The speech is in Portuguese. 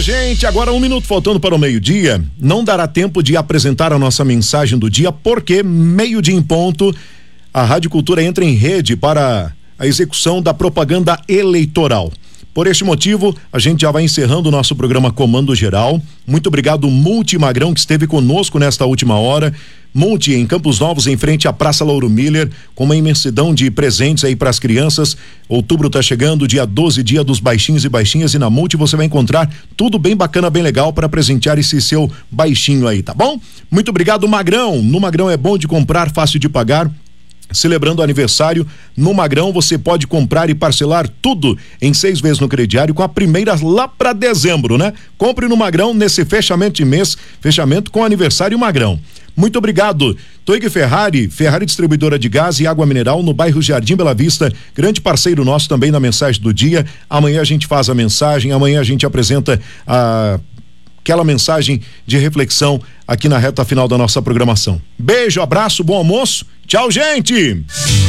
Gente, agora 1 minuto faltando para o meio-dia, não dará tempo de apresentar a nossa mensagem do dia, porque meio-dia em ponto, a Rádio Cultura entra em rede para a execução da propaganda eleitoral. Por este motivo, a gente já vai encerrando o nosso programa Comando Geral. Muito obrigado, Multi Magrão, que esteve conosco nesta última hora. Multi em Campos Novos, em frente à Praça Lauro Miller, com uma imensidão de presentes aí para as crianças. Outubro tá chegando, dia 12, dia dos baixinhos e baixinhas, e na Multi você vai encontrar tudo bem bacana, bem legal para presentear esse seu baixinho aí, tá bom? Muito obrigado, Magrão. No Magrão é bom de comprar, fácil de pagar. Celebrando o aniversário, no Magrão você pode comprar e parcelar tudo em 6 vezes no crediário, com a primeira lá para dezembro, né? Compre no Magrão nesse fechamento de mês, fechamento com aniversário Magrão. Muito obrigado. Toig Ferrari distribuidora de gás e água mineral no bairro Jardim Bela Vista, grande parceiro nosso também na mensagem do dia. Amanhã a gente faz a mensagem, amanhã a gente apresenta aquela mensagem de reflexão aqui na reta final da nossa programação. Beijo, abraço, bom almoço. Tchau, gente!